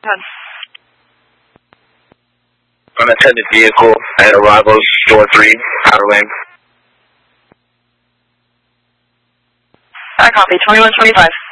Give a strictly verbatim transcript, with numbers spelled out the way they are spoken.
Unattended vehicle at arrival, store three, outer lane. I copy, twenty-one twenty-five.